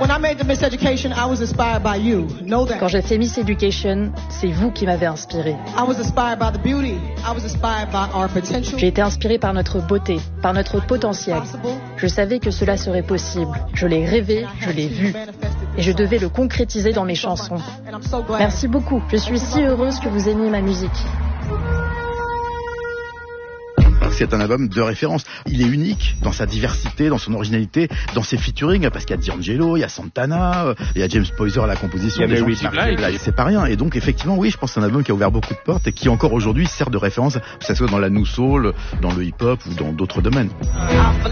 Quand j'ai fait Miss Education, c'est vous qui m'avez inspiré. J'ai été inspirée par notre beauté, par notre potentiel. Je savais que cela serait possible. Je l'ai rêvé, je l'ai vu. Et je devais le concrétiser dans mes chansons. Merci beaucoup. Je suis si heureuse que vous aimiez ma musique. C'est un album de référence. Il est unique dans sa diversité, dans son originalité, dans ses featuring, parce qu'il y a D'Angelo, il y a Santana, il y a James Poyser à la composition. Il y a c'est pas rien. Et donc, effectivement, oui, je pense que c'est un album qui a ouvert beaucoup de portes et qui encore aujourd'hui sert de référence, que ce soit dans la new soul, dans le hip-hop ou dans d'autres domaines.